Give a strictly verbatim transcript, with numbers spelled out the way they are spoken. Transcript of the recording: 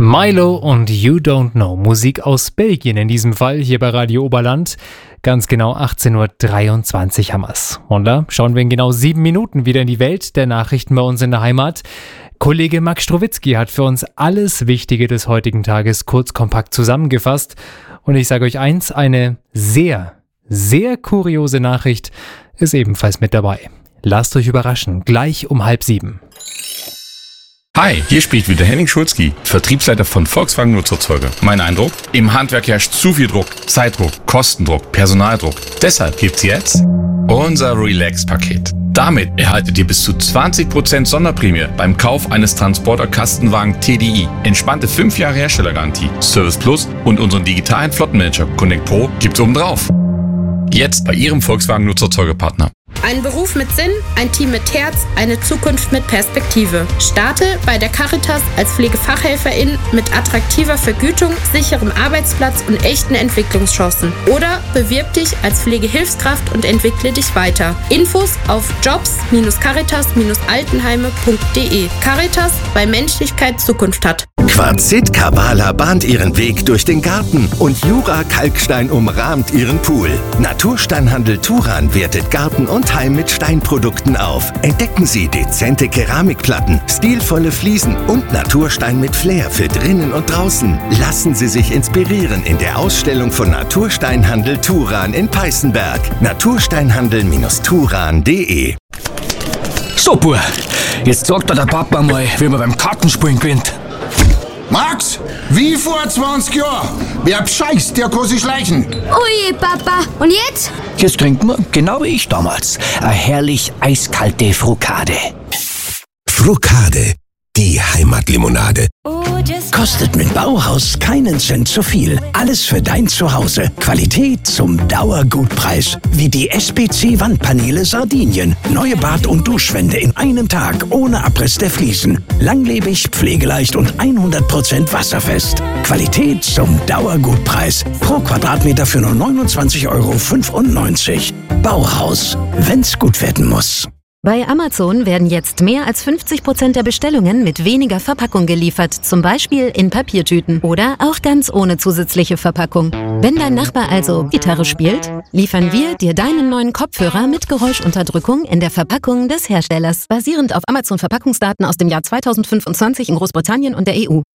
Milo und You Don't Know. Musik aus Belgien in diesem Fall, hier bei Radio Oberland. Ganz genau achtzehn Uhr dreiundzwanzig haben wir's. Und da schauen wir in genau sieben Minuten wieder in die Welt der Nachrichten bei uns in der Heimat. Kollege Max Strowitzki hat für uns alles Wichtige des heutigen Tages kurz kompakt zusammengefasst. Und ich sage euch eins, eine sehr, sehr kuriose Nachricht ist ebenfalls mit dabei. Lasst euch überraschen, gleich um halb sieben. Hi, hier spricht wieder Henning Schulzki, Vertriebsleiter von Volkswagen Nutzerzeuger. Mein Eindruck? Im Handwerk herrscht zu viel Druck, Zeitdruck, Kostendruck, Personaldruck. Deshalb gibt's jetzt unser Relax-Paket. Damit erhaltet ihr bis zu zwanzig Prozent Sonderprämie beim Kauf eines Transporter-Kastenwagen T D I. Entspannte fünf Jahre Herstellergarantie, Service Plus und unseren digitalen Flottenmanager Connect Pro gibt's obendrauf. Jetzt bei Ihrem Volkswagen Nutzerzeugerpartner. Ein Beruf mit Sinn, ein Team mit Herz, eine Zukunft mit Perspektive. Starte bei der Caritas als Pflegefachhelferin mit attraktiver Vergütung, sicherem Arbeitsplatz und echten Entwicklungschancen. Oder bewirb dich als Pflegehilfskraft und entwickle dich weiter. Infos auf jobs Bindestrich caritas Bindestrich altenheime Punkt de. Caritas, weil Menschlichkeit Zukunft hat. Quarzit Kabala bahnt ihren Weg durch den Garten und Jura Kalkstein umrahmt ihren Pool. Natursteinhandel Turan wertet Garten und Heim mit Steinprodukten auf. Entdecken Sie dezente Keramikplatten, stilvolle Fliesen und Naturstein mit Flair für drinnen und draußen. Lassen Sie sich inspirieren in der Ausstellung von Natursteinhandel Turan in Peißenberg. natursteinhandel Bindestrich turan Punkt de. So, Bub, jetzt sagt dir der Papa mal, wie man beim Kartenspielen gewinnt. Max, wie vor zwanzig Jahren. Wer bescheißt, der kann sich schleichen. Ui, Papa. Und jetzt? Jetzt trinken wir, genau wie ich damals, eine herrlich eiskalte Frukade. Frukade, die Heimatlimonade. Kostet mit Bauhaus keinen Cent zu viel. Alles für dein Zuhause. Qualität zum Dauergutpreis. Wie die S P C-Wandpaneele Sardinien. Neue Bad- und Duschwände in einem Tag ohne Abriss der Fliesen. Langlebig, pflegeleicht und hundert Prozent wasserfest. Qualität zum Dauergutpreis. Pro Quadratmeter für nur neunundzwanzig Euro fünfundneunzig. Bauhaus, wenn's gut werden muss. Bei Amazon werden jetzt mehr als fünfzig Prozent der Bestellungen mit weniger Verpackung geliefert, zum Beispiel in Papiertüten oder auch ganz ohne zusätzliche Verpackung. Wenn dein Nachbar also Gitarre spielt, liefern wir dir deinen neuen Kopfhörer mit Geräuschunterdrückung in der Verpackung des Herstellers, basierend auf Amazon-Verpackungsdaten aus dem Jahr zweitausendfünfundzwanzig in Großbritannien und der E U.